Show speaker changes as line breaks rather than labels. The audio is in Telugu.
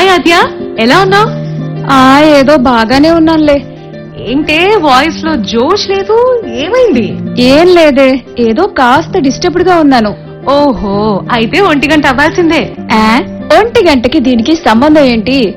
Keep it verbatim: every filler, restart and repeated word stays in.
హాయ్ ఆద్య, ఎలా ఉన్నావు?
ఆ ఏదో బాగానే ఉన్నానులే.
ఏంటే వాయిస్ లో జోష్ లేదు, ఏమైంది?
ఏం లేదే, ఏదో కాస్త డిస్టర్బ్డ్ గా ఉన్నాను.
ఓహో, అయితే ఒంటి గంట అవ్వాల్సిందే.
ఆ, ఒంటి గంటకి దీనికి సంబంధం ఏంటి?